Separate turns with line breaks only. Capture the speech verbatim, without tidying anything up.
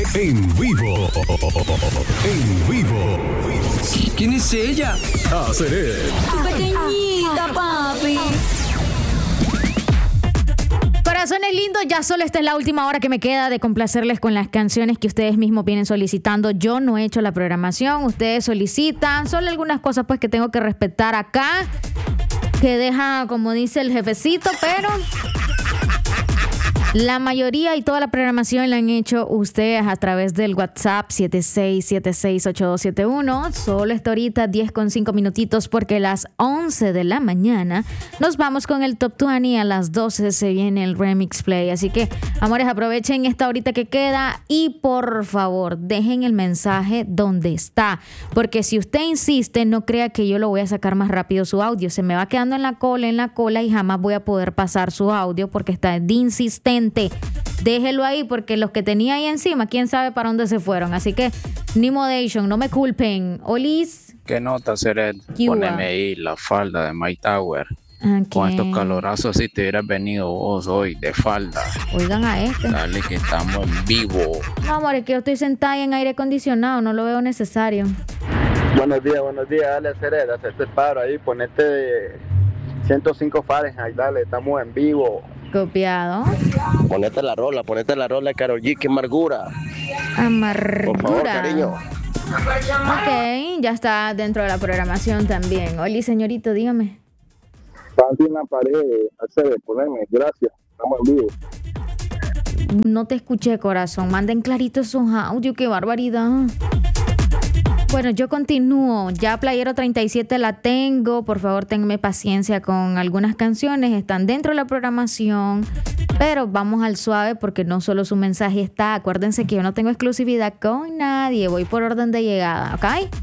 En vivo. En vivo.
¿Quién es ella?
Aceret.
Tu pequeñita, papi.
Corazones lindos, ya solo esta es la última hora que me queda de complacerles con las canciones que ustedes mismos vienen solicitando. Yo no he hecho la programación, ustedes solicitan. Solo algunas cosas pues que tengo que respetar acá, que deja, como dice el jefecito, pero la mayoría y toda la programación la han hecho ustedes a través del WhatsApp siete seis siete seis ocho dos siete uno. Solo está ahorita diez con cinco minutitos porque a las once de la mañana nos vamos con el Top veinte. A las doce se viene el Remix Play. Así que, amores, aprovechen esta horita que queda y por favor dejen el mensaje donde está. Porque si usted insiste, no crea que yo lo voy a sacar más rápido su audio. Se me va quedando en la cola, en la cola y jamás voy a poder pasar su audio porque está de insistente. Déjelo ahí porque los que tenía ahí encima, quién sabe para dónde se fueron. Así que, ni modation, no me culpen. Olis.
¿Qué nota, Aceret? Poneme ahí la falda de My Tower.
Okay.
Con estos calorazos, si te hubieras venido vos hoy de falda.
Oigan a este.
Dale que estamos en vivo.
No, amor, es que yo estoy sentada en aire acondicionado, no lo veo necesario.
Buenos días, buenos días. Dale, Aceret, hacerte el paro ahí, ponete ciento cinco Fahrenheit, dale, estamos en vivo.
Copiado.
Ponete la rola, ponete la rola de Karol G, que amargura.
Amargura.
Por favor, cariño.
Ok, ya está dentro de la programación también. Oli, señorito, dígame.
Panty en la pared, Aceret, poneme, gracias, estamos en vivo.
No te escuché, corazón. Manden claritos sus audios, qué barbaridad. Bueno, yo continúo. Ya Playero treinta y siete la tengo. Por favor, tenme paciencia con algunas canciones. Están dentro de la programación. Pero vamos al suave porque no solo su mensaje está. Acuérdense que yo no tengo exclusividad con nadie. Voy por orden de llegada, ¿ok?